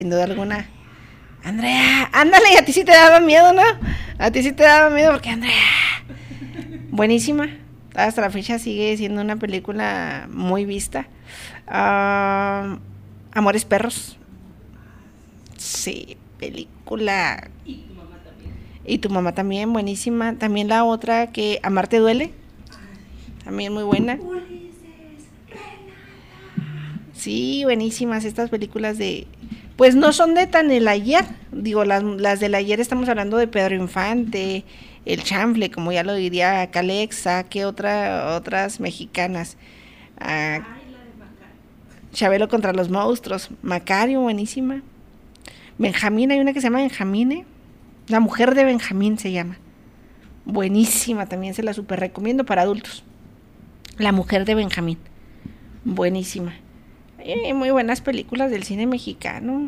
sin duda alguna. Andrea, ándale, a ti sí te daba miedo, ¿no? A ti sí te daba miedo porque Andrea, buenísima. Hasta la fecha sigue siendo una película muy vista. Amores Perros. Sí, película. Y tu mamá también, buenísima. También la otra que Amarte Duele. También muy buena. Sí, buenísimas estas películas de... Pues no son de tan el ayer. Digo, las del ayer estamos hablando de Pedro Infante, El Chanfle, como ya lo diría Calexa, que otras mexicanas. Chabelo contra los monstruos. Macario, buenísima. Benjamín, hay una que se llama Benjamine. La mujer de Benjamín se llama. Buenísima, también se la super recomiendo para adultos. La mujer de Benjamín. Buenísima. Muy buenas películas del cine mexicano.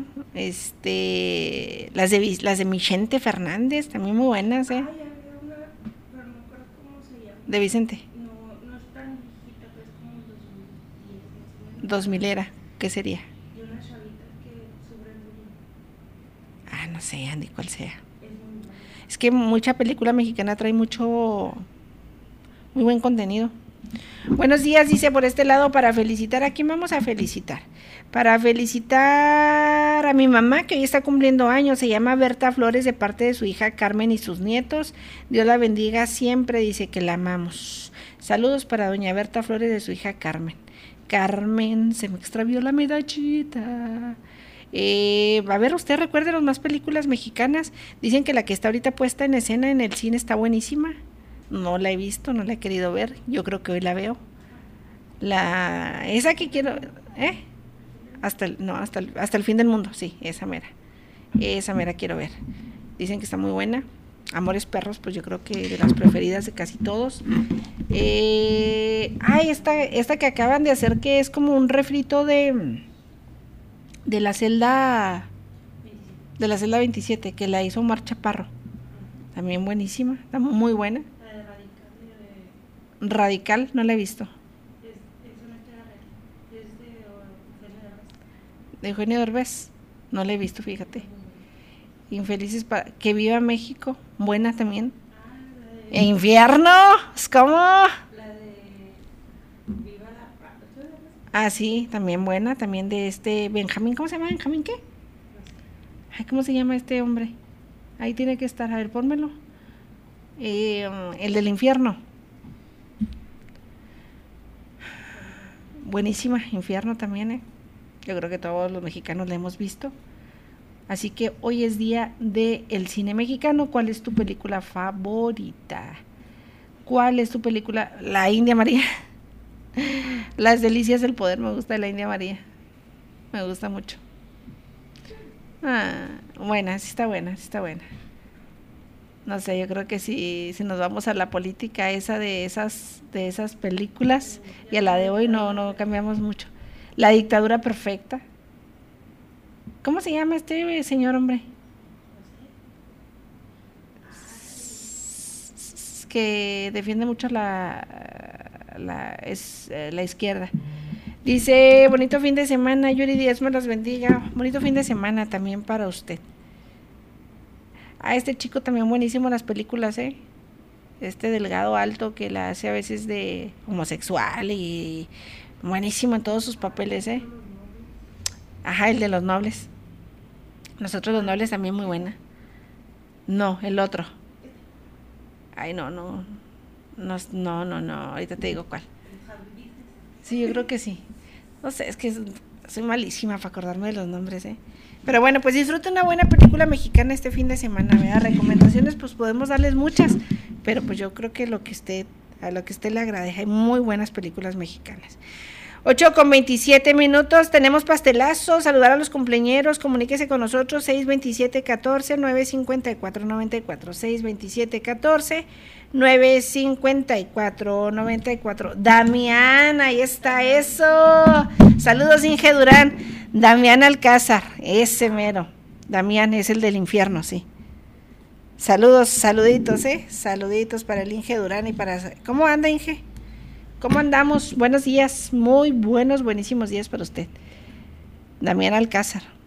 Las de Vicente Fernández, también muy buenas, Ay, había una, pero no recuerdo cómo se llama. De Vicente. No es tan viejita, pero es como 2010, más o menos. 2000 era, ¿qué sería? Y una chavita que sufre bullying. No sé, Andy, cuál sea. Es muy buena. Es que mucha película mexicana trae muy buen contenido. Buenos días, dice por este lado, para felicitar. ¿A quién vamos a felicitar? Para felicitar a mi mamá, que hoy está cumpliendo años. Se llama Berta Flores, de parte de su hija Carmen y sus nietos. Dios la bendiga siempre, dice que la amamos. Saludos para doña Berta Flores, de su hija Carmen. Carmen, se me extravió la medallita. A ver, ¿usted recuerda las más películas mexicanas? Dicen que la que está ahorita puesta en escena en el cine está buenísima. No la he visto, no la he querido ver. Yo creo que hoy la veo. Esa que quiero, hasta el fin del mundo, sí, esa mera quiero ver. Dicen que está muy buena. Amores Perros, pues yo creo que de las preferidas de casi todos. Esta que acaban de hacer, que es como un refrito de la celda 27, que la hizo Omar Chaparro. También buenísima, está muy buena. Radical, no la he visto. Es una que es de Eugenio Derbez. De Eugenio Derbez, no la he visto, fíjate. Infelices para que viva México, buena también. Infierno, es como. La de Viva la... Sí, también buena, también de Benjamín, ¿cómo se llama? ¿Benjamín qué? Ay, ¿cómo se llama este hombre? Ahí tiene que estar, a ver, pónmelo. El del infierno. Buenísima, Infierno también, Yo creo que todos los mexicanos la hemos visto. Así que hoy es día del cine mexicano. ¿Cuál es tu película favorita? ¿Cuál es tu película? La India María. Las Delicias del Poder, me gusta la India María. Me gusta mucho. Buena, sí está buena. No sé, yo creo que si nos vamos a la política esa de esas películas y a la de hoy no cambiamos mucho. La Dictadura Perfecta. ¿Cómo se llama este señor, hombre? Que defiende mucho la izquierda. Dice, bonito fin de semana, Yuri Díaz me los bendiga. Bonito fin de semana también para usted. Este chico también buenísimo en las películas, Este delgado alto que la hace a veces de homosexual y buenísimo en todos sus papeles, el de Los Nobles. Nosotros los Nobles también muy buena. No, el otro. No, ahorita te digo cuál. Sí, yo creo que sí. No sé, es que soy malísima para acordarme de los nombres, Pero bueno, pues disfruta una buena película mexicana este fin de semana, ¿verdad? Recomendaciones, pues podemos darles muchas, pero pues yo creo que a lo que usted le agrade, hay muy buenas películas mexicanas. 8:27, tenemos pastelazo, saludar a los cumpleañeros, comuníquese con nosotros, 627-14-954-94, 627-14-954-94. Damián, ahí está eso. Saludos, Inge Durán. Damián Alcázar, ese mero. Damián es el del infierno, sí. Saluditos, saluditos para el Inge Durán y para... ¿Cómo anda, Inge? ¿Cómo andamos? Buenos días, muy buenísimos días para usted. Damián Alcázar.